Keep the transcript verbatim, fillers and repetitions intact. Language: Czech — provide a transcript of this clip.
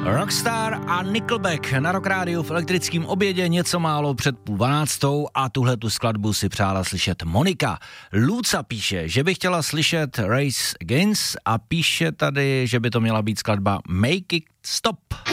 Rockstar a Nickelback na Rock Rádiu v elektrickém obědě něco málo před půl dvanáctou a tuhle tu skladbu si přála slyšet Monika. Luca píše, že by chtěla slyšet Race Against a píše tady, že by to měla být skladba Make It Stop.